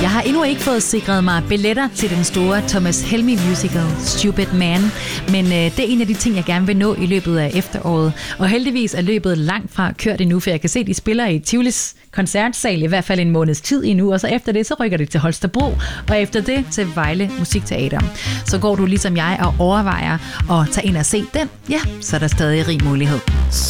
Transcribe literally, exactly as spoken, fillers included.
Jeg har endnu ikke fået sikret mig billetter til den store Thomas Helmig musical Stupid Man, men øh, det er en af de ting, jeg gerne vil nå i løbet af efteråret. Og heldigvis er løbet langt fra kørt endnu, for jeg kan se, at de spiller i Tivolis koncertsal i hvert fald en måneds tid endnu, og så efter det, så rykker det til Holstebro, og efter det til Vejle Musikteater. Så går du ligesom jeg og overvejer at tage ind og se den, ja, så er der stadig rig mulighed.